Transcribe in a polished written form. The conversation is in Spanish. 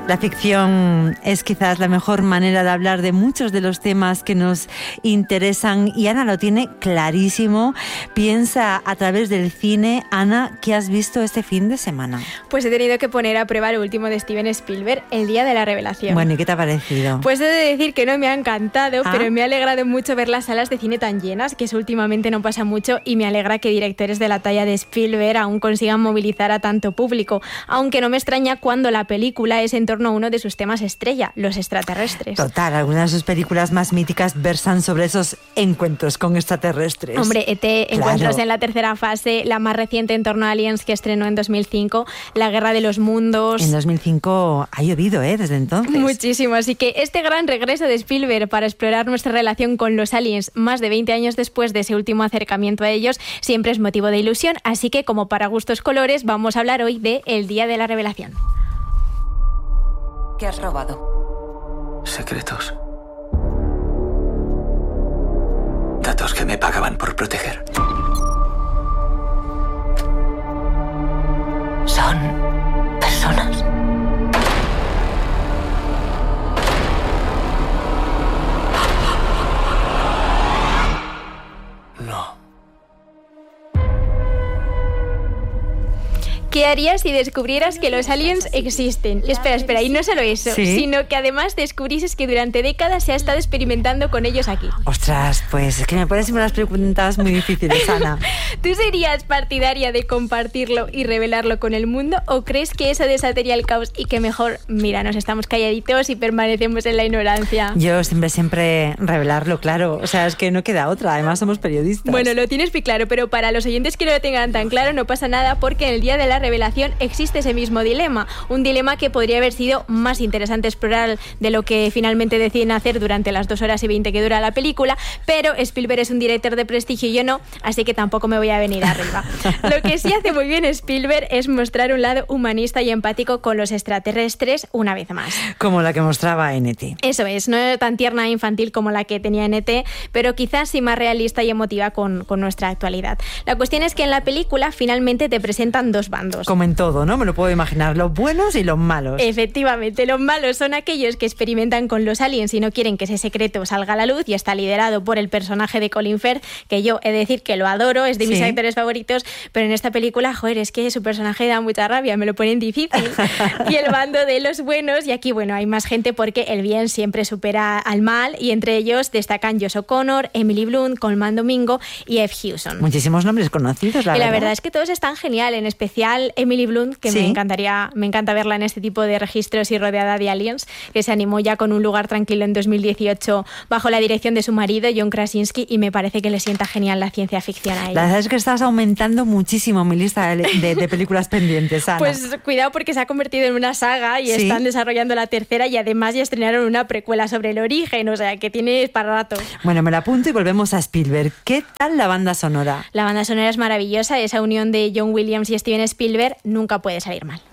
La ficción es quizás la mejor manera de hablar de muchos de los temas que nos interesan y Ana lo tiene clarísimo. Piensa a través del cine. Ana, ¿qué has visto este fin de semana? Pues he tenido que poner a prueba lo último de Steven Spielberg, El día de la revelación. Bueno, ¿y qué te ha parecido? Pues he de decir que no me ha encantado, pero me ha alegrado mucho ver las salas de cine tan llenas, que eso últimamente no pasa mucho, y me alegra que directores de la talla de Spielberg aún consigan movilizar a tanto público, aunque no me extraña cuando la película es en torno a uno de sus temas estrella, los extraterrestres. Total, algunas de sus películas más míticas versan sobre esos encuentros con extraterrestres. Hombre, E.T., claro. Encuentros en la tercera fase, la más reciente en torno a Aliens que estrenó en 2005, La guerra de los mundos. En 2005 ha llovido, desde entonces. Muchísimo, así que este gran regreso de Spielberg para explorar nuestra relación con los aliens más de 20 años después de ese último acercamiento a ellos siempre es motivo de ilusión, así que como para gustos colores vamos a hablar hoy de El día de la revelación. ¿Qué has robado? Secretos. Datos que me pagaban por proteger. Son personas. No. ¿Qué harías si descubrieras que los aliens existen? Espera, y no solo eso, sino que además descubrieses que durante décadas se ha estado experimentando con ellos aquí. Ostras, pues es que me pones unas preguntas muy difíciles, Ana. ¿Tú serías partidaria de compartirlo y revelarlo con el mundo o crees que eso desataría el caos y que mejor, mira, nos estamos calladitos y permanecemos en la ignorancia? Yo siempre revelarlo, claro. O sea, es que no queda otra, además somos periodistas. Bueno, lo tienes muy claro, pero para los oyentes que no lo tengan tan claro no pasa nada porque en el día de la revelación existe ese mismo dilema, un dilema que podría haber sido más interesante explorar de lo que finalmente deciden hacer durante las 2 horas y 20 que dura la película, pero Spielberg es un director de prestigio y yo no, así que tampoco me voy a venir arriba. Lo que sí hace muy bien Spielberg es mostrar un lado humanista y empático con los extraterrestres una vez más. Como la que mostraba en E.T. Eso es, no tan tierna e infantil como la que tenía en E.T., pero quizás sí más realista y emotiva con nuestra actualidad. La cuestión es que en la película finalmente te presentan dos bandos. Como en todo, ¿no? Me lo puedo imaginar, los buenos y los malos. Efectivamente, los malos son aquellos que experimentan con los aliens y no quieren que ese secreto salga a la luz y está liderado por el personaje de Colin Firth, que yo he de decir que lo adoro, es de mis actores favoritos, pero en esta película, es que su personaje da mucha rabia, me lo ponen difícil. Y el bando de los buenos, y aquí, hay más gente porque el bien siempre supera al mal y entre ellos destacan Josh O'Connor, Emily Blunt, Colman Domingo y Eve Hewson. Muchísimos nombres conocidos, la verdad es que todos están genial, en especial Emily Blunt, que me encanta verla en este tipo de registros y rodeada de aliens, que se animó ya con Un lugar tranquilo en 2018 bajo la dirección de su marido, John Krasinski, y me parece que le sienta genial la ciencia ficción a ella. La verdad es que estás aumentando muchísimo mi lista de películas pendientes, Ana. Pues cuidado porque se ha convertido en una saga y están desarrollando la tercera y además ya estrenaron una precuela sobre el origen, o sea que tienes para rato. Bueno, me la apunto y volvemos a Spielberg. ¿Qué tal la banda sonora? La banda sonora es maravillosa, esa unión de John Williams y Steven Spielberg nunca puede salir mal.